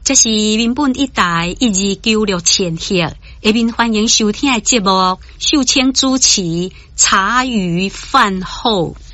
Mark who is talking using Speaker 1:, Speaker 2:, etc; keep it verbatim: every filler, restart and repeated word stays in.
Speaker 1: 这是民本一台一二九六千赫，下面欢迎收听的节目，秀清主持茶余饭后。